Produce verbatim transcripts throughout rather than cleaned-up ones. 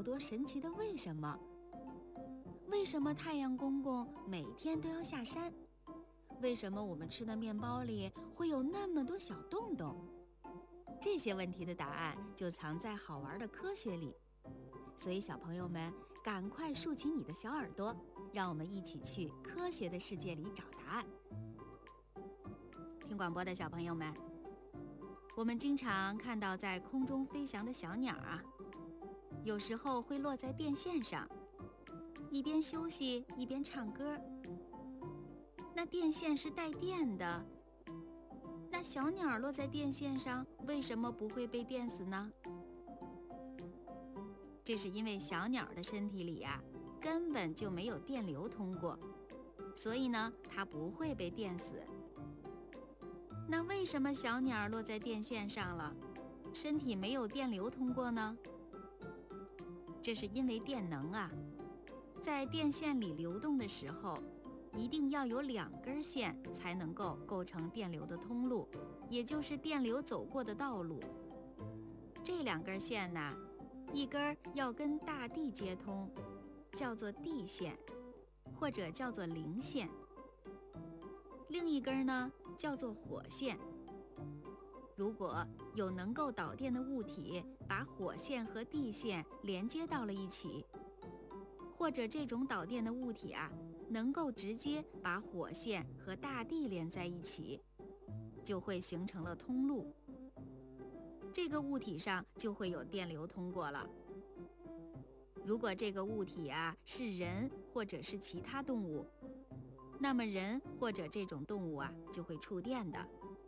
多神奇的为什么。为什么太阳公公每天都要下山？为什么我们吃的面包里会有那么多小洞洞？这些问题的答案就藏在好玩的科学里。所以小朋友们，赶快竖起你的小耳朵，让我们一起去科学的世界里找答案。听广播的小朋友们，我们经常看到在空中飞翔的小鸟啊，有时候会落在电线上，一边休息一边唱歌。那电线是带电的，那小鸟落在电线上，为什么不会被电死呢？这是因为小鸟的身体里呀、啊，根本就没有电流通过，所以呢，它不会被电死。那为什么小鸟落在电线上了，身体没有电流通过呢？这是因为电能啊，在电线里流动的时候，一定要有两根线才能够构成电流的通路，也就是电流走过的道路。这两根线呢、啊，一根要跟大地接通，叫做地线，或者叫做零线；另一根呢，叫做火线。如果有能够导电的物体把火线和地线连接到了一起，或者这种导电的物体啊，能够直接把火线和大地连在一起，就会形成了通路。这个物体上就会有电流通过了。如果这个物体啊是人或者是其他动物，那么人或者这种动物啊就会触电的。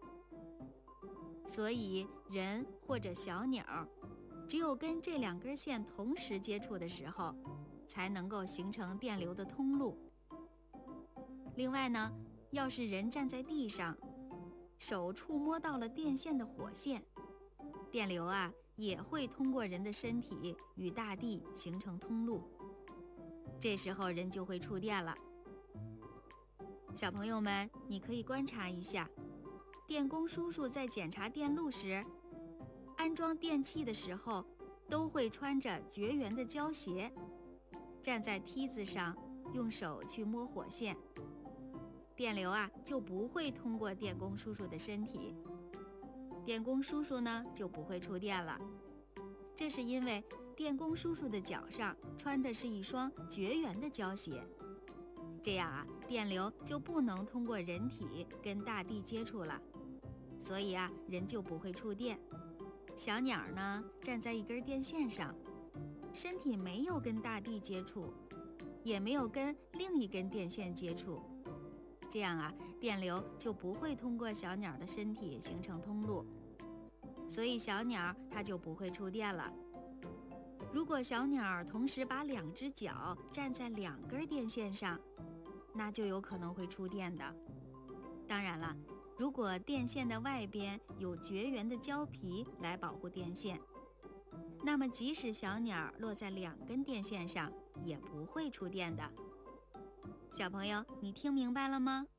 所以人或者小鸟，只有跟这两根线同时接触的时候，才能够形成电流的通路。另外呢，要是人站在地上，手触摸到了电线的火线，电流啊也会通过人的身体与大地形成通路，这时候人就会触电了。小朋友们，你可以观察一下，电工叔叔在检查电路时，安装电器的时候都会穿着绝缘的胶鞋，站在梯子上用手去摸火线，电流啊就不会通过电工叔叔的身体，电工叔叔呢就不会触电了。这是因为电工叔叔的脚上穿的是一双绝缘的胶鞋，这样啊，电流就不能通过人体跟大地接触了，所以啊，人就不会触电。小鸟呢，站在一根电线上，身体没有跟大地接触，也没有跟另一根电线接触，这样啊，电流就不会通过小鸟的身体形成通路，所以小鸟它就不会触电了。如果小鸟同时把两只脚站在两根电线上，那就有可能会触电的。当然了，如果电线的外边有绝缘的胶皮来保护电线，那么即使小鸟落在两根电线上，也不会触电的。小朋友，你听明白了吗？